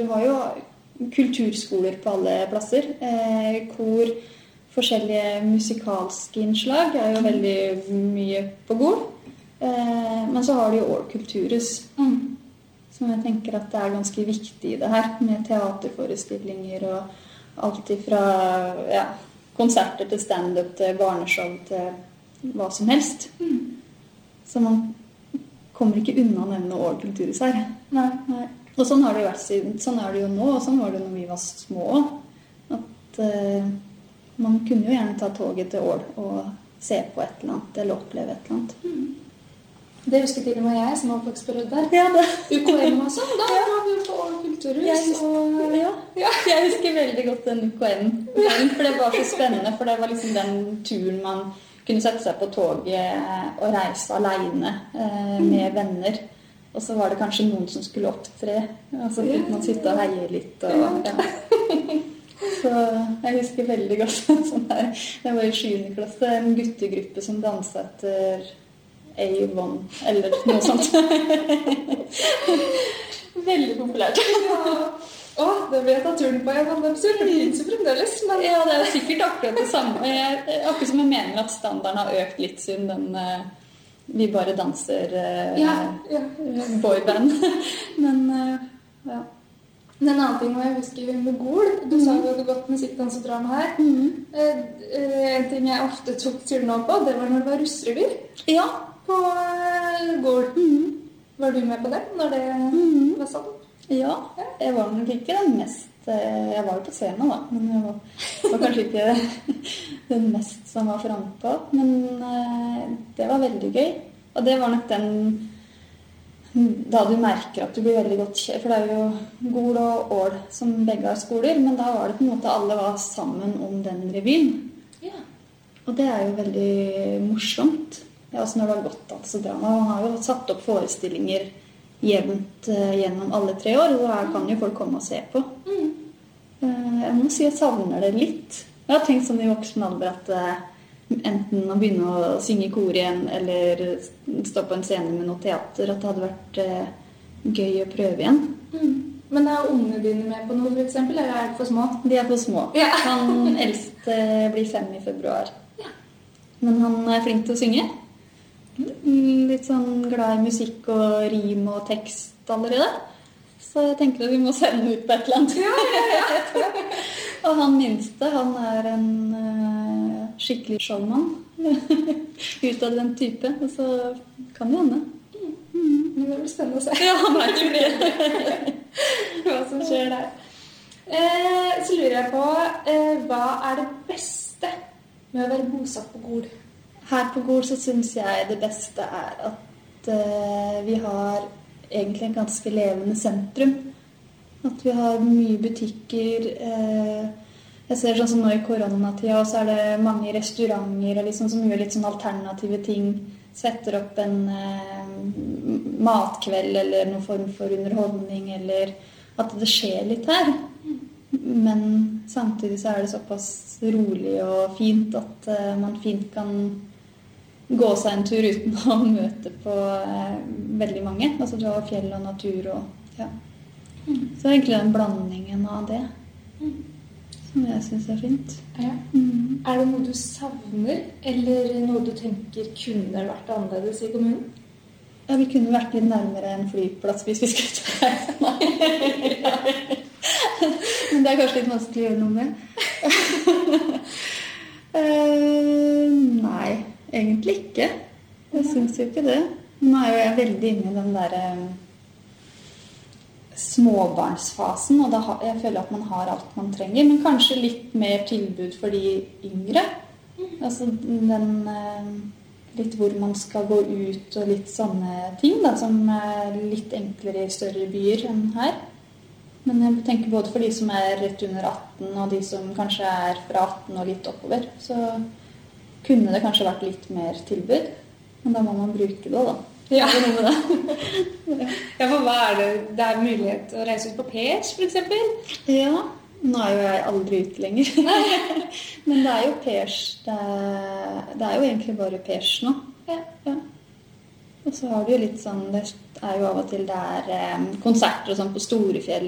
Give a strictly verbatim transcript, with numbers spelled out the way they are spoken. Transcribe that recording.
har jo kulturskoler på alle plasser. Eh, kor, forskjellige musikalske innslag er jo veldig mye på Gol. Eh, men så har de jo Ål Kulturhus, mm. som jeg tenker at det er ganske viktig i det her, med teaterforestillinger og alt ifra ja, konserter til stand-up til barneshow til hva som helst. Mm. Så man kommer ikke unna å nevne Ål Kulturhus her. Nei. Nei. Og sånn har det jo vært siden, sånn er det jo nå, og sånn var det når vi var små. At eh, man kunne jo gjerne ta toget til Ål og se på et eller annet, eller oppleve et eller annet. Mm. Det husker til og med jeg, som har faktisk prøvd der. Ja, det. U K M og sånn, da ja. Var vi på Ål Kulturhus. Jeg husker, og, ja. Ja. Jeg husker veldig godt den U K M, for det var så spennende, for det var liksom den turen man kunne sette seg på toget og reise alene eh, med venner. Og så var det kanskje noen som skulle opptre, altså uten å sitte og heie litt. Og, ja. Så jeg husker veldig godt sånn der. Det var i sjuende klasse, en guttegruppe som danset etter Avon, eller noe sånt. Veldig populært. Ja. Åh, det ble jeg tatt turen på. Jeg var absurd, for det finnes jo fremdeles. Men... Ja, det er sikkert akkurat det samme. Jeg, akkurat som jeg mener at standarden har økt litt siden den uh, vi bare danser uh, ja, ja. boyband. Men uh, ja. En annen ting jeg husker med Gol, du mm. sa jo at du hadde gått musikk, dans og drama her. Mm. Uh, uh, en ting jeg ofte tok turen opp på, det var når det var russrevy. Ja. På uh, Gol. Mm. Var du med på det når det mm. var sånn? Ja, jeg var nok ikke den mest, jeg var jo på scenen da, men jeg var, var kanskje ikke den mest som var fremme på, men det var veldig gøy, og det var nok den, da du merker at du blir veldig godt kjent, for det er jo Gol og Ål som begge har skoler, men da var det på en måte alle var sammen om den revyen, ja. Og det er jo veldig morsomt, ja, også når det har gått altså drama, og han har jo satt opp forestillinger jevnt uh, gjennom alle tre år, og her kan jo folk komme og se på. Mm. Uh, jeg må si jeg savner det litt. Jeg har tenkt sånn i voksen alder at uh, enten å begynne å synge i kor igjen, eller stå på en scene med noe teater, at det hadde vært uh, gøy å prøve igjen. Mm. Men er ungene dine med på noe, for eksempel, eller er de for små? De er for små. Ja. Han eldste blir fem i februar. Ja. Men han er flink til å synge. Litt sånn glad i musikk og rim og tekst allerede. Så jeg tenker at vi må sende ut på et eller annet. Ja, ja, ja. Og han minste, han er en uh, skikkelig showman. Utadvendt type. Og så kan det hende. Mm. Mm. Men det blir spennende å se. Ja, han vet jo det. Hva som skjer der. Eh, så lurer jeg på, eh, hva er det beste med å være bosatt på Gol? Her på Gol så synes jeg det beste er at uh, vi har egentlig en ganske levende sentrum. At vi har mye butikker. Uh, jeg ser sånn som nå i koronatida, så er det mange restauranter og liksom som gjør litt sånn alternative ting. Setter opp en uh, matkveld eller noen form for underholdning, eller at det skjer litt her. Men samtidig så er det såpass rolig og fint at uh, man fint kan gå seg en tur uten å møte på eh, veldig mange. Altså du har fjell og natur og ja. Mm. Så egentlig den blandingen av det mm. som jeg synes er fint. Ja. Mm. Er det noe du savner, eller noe du tenker kunne vært annerledes i kommunen? Ja, vi kunne vært litt nærmere en flyplass hvis vi skulle ta det. Men det er kanskje litt vanskelig å gjøre noe med. uh, nei. Egentlig ikke. Jeg synes jo ikke det. Nå er jo jeg veldig inne i den der um, småbarnsfasen, og da har, jeg føler at man har alt man trenger, men kanskje litt mer tilbud for de yngre. Altså den um, litt hvor man skal gå ut og litt sånne ting da, som er litt enklere i større byer enn her. Men jeg tenker både for de som er rett under atten, og de som kanskje er fra atten og litt oppover, så kunne det kanskje vært litt mer tilbud, men da må man bruke det da. Ja, det noe med det. Ja, for hva er det? Det er mulighet å reise ut på Pers, for eksempel? Ja, nå er jo jeg aldri ute lenger. Men det er jo Pers, det er, det er jo egentlig bare Pers nå. Ja. Ja. Og så har du jo litt sånn, det er jo av og til det er eh, konserter og sånn på Storefjell,